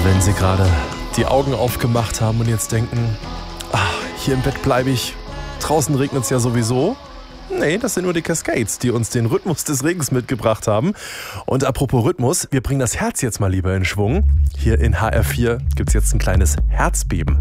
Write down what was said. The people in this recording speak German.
Wenn Sie gerade die Augen aufgemacht haben und jetzt denken, hier im Bett bleibe ich, draußen regnet es ja sowieso. Nee, das sind nur die Cascades, die uns den Rhythmus des Regens mitgebracht haben. Und apropos Rhythmus, wir bringen das Herz jetzt mal lieber in Schwung. Hier in HR4 gibt es jetzt ein kleines Herzbeben.